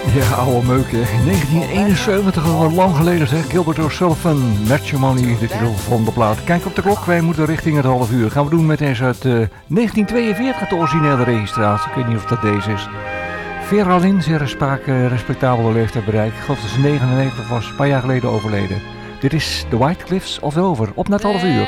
Ja, oude meuk, hè. 1971, al lang geleden zeg. Gilbert O'Sullivan, Matrimony, de titel van de plaat. Kijk op de klok, wij moeten richting het half uur. Gaan we doen met deze uit 1942, de originele registratie. Ik weet niet of dat deze is. Vera Lynn, zeer respectabele leeftijd bereikt. Ik geloof dat ze 99 was, een paar jaar geleden overleden. Dit is The White Cliffs of Dover, op net half uur.